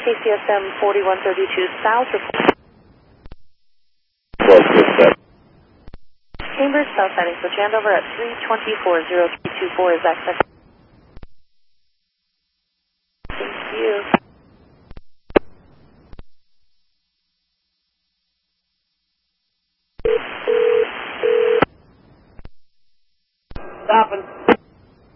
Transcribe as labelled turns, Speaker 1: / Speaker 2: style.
Speaker 1: KCSM 4132 south of Cambridge, south heading, switch handover at 3240324 is access.